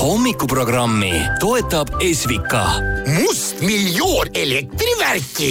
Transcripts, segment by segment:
Hommikuprogrammi toetab Esvika. Mustmiljoon elektrivärki.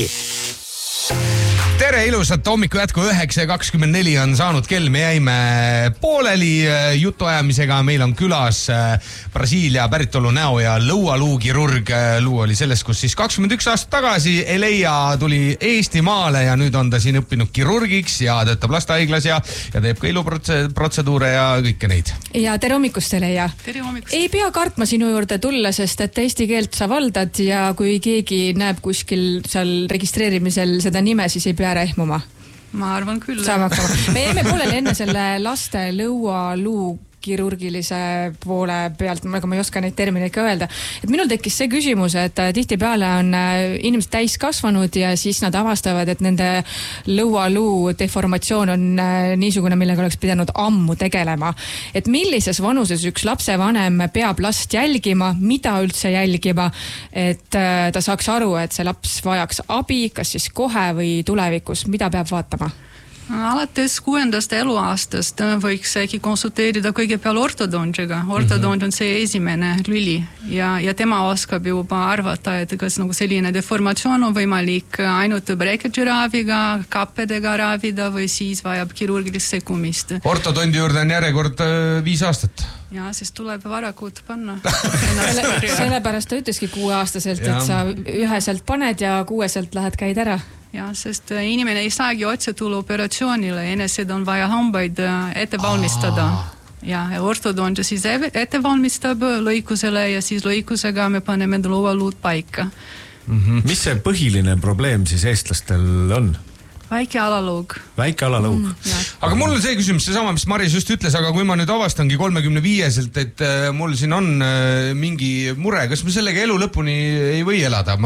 Tere, ilusat hommiku jätku 9.24 on saanud kell. Me jäime pooleli jutuajamisega. Meil on külas Brasiilia päritolu näo- ja lõualuukirurg. Luu oli sellest, kus siis 21 aastat tagasi Eleia tuli Eestimaale ja nüüd on ta siin õppinud kirurgiks ja töötab lastehaiglas ja teeb ka iluprotseduure ja kõike neid. Ja tere hommikust, Eleia. Tere hommikust. Ei pea kartma sinu juurde tulla, sest et eesti keelt sa valdad ja kui keegi näeb kuskil seal registreerimisel seda nime, siis ei pea rehmuma. Ma arvan küll. Saame hakkama. Me jäime pooleli enne selle laste lõualuu kirurgilise poole pealt, aga ma ei oska neid termineid ka öelda. Et minul tekkis see küsimus, et tihtipeale on inimesed täiskasvanud ja siis nad avastavad, et nende lõualuu deformatsioon on niisugune, millega oleks pidanud ammu tegelema. Et millises vanuses üks lapsevanem peab last jälgima, mida üldse jälgima, et ta saaks aru, et see laps vajaks abi, kas siis kohe või tulevikus, mida peab vaatama? Alates 6. eluaastast võiks äkki konsulteerida kõigepealt ortodontiga. Ortodont on see esimene lüli ja tema oskab juba arvata, et kas nagu selline deformatsioon on võimalik ainult bracket'i raviga, kappedega ravida või siis vajab kirurgilist sekkumist. Ortodondi juurde on järjekord 5 aastat. Ja, siis tuleb varakult panna. Sellepärast ta ütleski 6-aastaselt, et sa üheselt paned ja 6-selt lähed käid ära. Ja, sest inimene ei saagi otse tulla operatsioonile, enne seda on vaja hambaid ette valmistada. Ja ortodont siis ette valmistab lõikusele ja siis lõikusega me paneme lõualuud paika. Mis see põhiline probleem siis eestlastel on? Väike alaloog. Väike alaloog. Aga mul on see küsimus, see sama, mis Maris just ütles, aga kui ma nüüd avastangi 35-selt, et mul siin on mingi mure, kas ma sellega elu lõpuni ei või elada?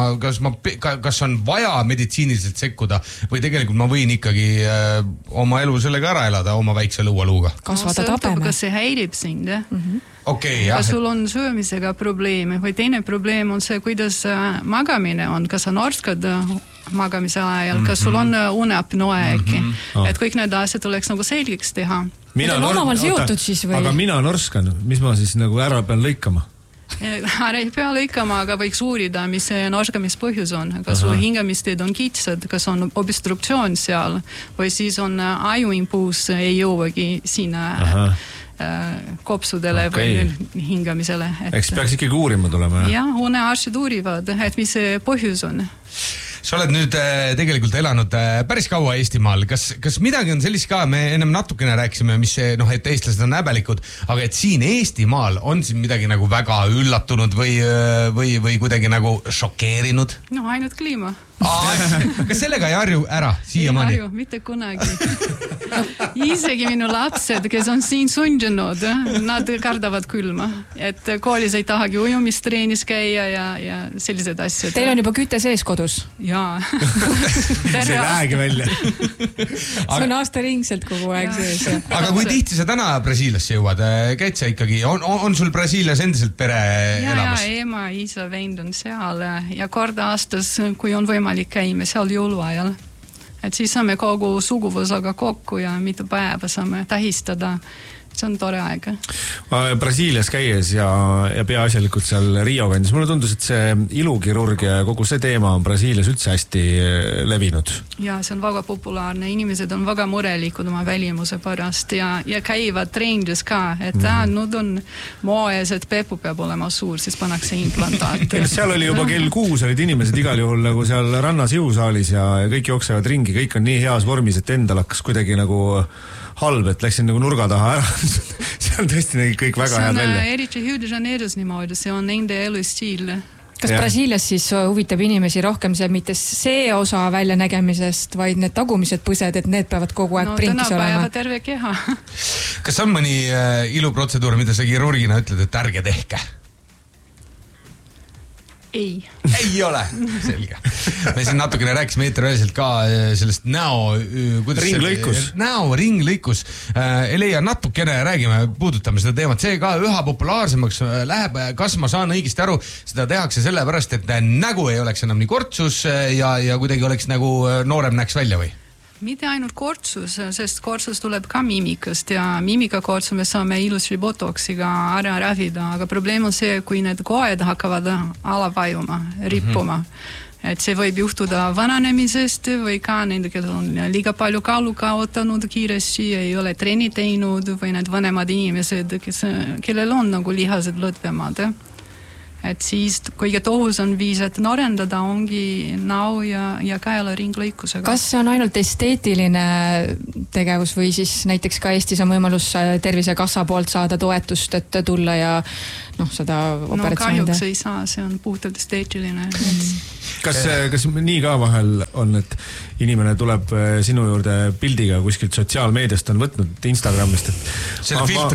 Kas on vaja meditsiiniliselt sekkuda või tegelikult ma võin ikkagi oma elu sellega ära elada oma väikse lõualuuga? Kasvada tabeme. Kas see häirib sind? Okay, jah. Kas sul on söömisega probleeme või teine probleem on see, kuidas magamine on, kas on orskad magamise ajal, kas sul on uneapnoe äkki, et kõik need asjad oleks nagu selgeks teha. Aga mina norskan, mis ma siis nagu ära pean lõikama? Ära ei pea lõikama, aga võiks uurida, mis see norsgamispõhjus on. Kas sul hingamisteed on kitsad, kas on obstruktsioon seal või siis on ajuimpuls ei jõuagi sinna kopsudele või hingamisele. Eks peaks ikkagi uurima tulema. Ja, unearstid uurivad, et mis see põhjus on. Sa oled nüüd tegelikult elanud päris kaua Eestimaal. Kas midagi on sellist ka, me ennem natukene rääkisime, mis et eestlased on häbelikud, aga et siin Eestimaal on siin midagi nagu väga üllatunud või kuidagi nagu šokeerinud? No ainult kliima. Kas sellega ei harju ära siiamaani? Ei harju, mitte kunagi. Isegi minu lapsed, kes on siin sundinud, nad kardavad külma. Et koolis ei tahagi ujumistreenis käia ja sellised asjad. Teil on juba küte sees kodus? Jaa. See ei lähegi välja. See on aastaringselt kogu aeg sees. Aga kui tihti sa täna Brasiiliasse jõuad? Käid sa ikkagi? On sul Brasiilias endiselt pere elamas? Ja, ema, isa, vend on seal ja kord aastas, kui on võimalik käime seal jõuluajal. Et siis saame kogu suguvõsaga kokku ja mitu päeva saame tähistada. See on tore aeg. Brasiilias käies ja peaasjalikult seal Rio kandis. Mulle tundus, et see ilukirurg ja kogu see teema on Brasiilias üldse hästi levinud. Ja, see on väga populaarne. Inimesed on väga murelikud oma välimuse pärast ja käivad trendides ka, et nüüd on moes, et pepu peab olema suur, siis pannakse implantaat. Seal oli juba kell 6 olid inimesed igal juhul nagu seal rannas jõusaalis ja kõik jooksevad ringi, kõik on nii heas vormis, et endal hakkas kuidagi nagu halb, et läksin nagu nurga taha ära. See on tõesti nägi kõik väga head välja. See on eriti Rio de Janeiros niimoodi, see on nende elustiil. Kas Brasiilias siis huvitab inimesi rohkem see mitte see osa väljanägemisest, vaid need tagumised põsed, et need peavad kogu aeg prinkis olema? Tänapäeva terve keha. Kas on mõni iluprotseduur, mida sa kirurgina ütled, et ärge tehke? Ei. Ei ole. Selge. Me siin natukene rääkisime eeterväliselt ka sellest näo ringlõikus. Eleia, natukene räägime, puudutame seda teemat. See ka üha populaarsemaks läheb. Kas ma saan õigesti aru, seda tehakse sellepärast, et nägu ei oleks enam nii kortsus ja kuidagi oleks nagu noorem näeks välja või? Mitte ainult kortsus, sest kortsus tuleb ka miimikast ja miimikakortsu me saame ilusti botoksiga ära ravida, aga probleem on see, kui need koed hakkavad alavajuma, rippuma. Et see võib juhtuda vananemisest või ka nende, kes on liiga palju kaalu kaotanud kiiresti, ei ole trenni teinud või need vanemad inimesed, kellel on nagu lihased lõdvemad. Et siis kõige tõhusam viis, et noorendada ongi näo ja kaela ringlõikusega. Kas see on ainult esteetiline tegevus või siis näiteks ka Eestis on võimalus Tervisekassa poolt saada toetust, et tulla ja seda operatsioonida? Kahjuks ei saa, see on puhtalt esteetiline. Kas nii ka vahel on, et inimene tuleb sinu juurde pildiga kuskilt sotsiaalmeediast on võtnud Instagramist, et selle filtri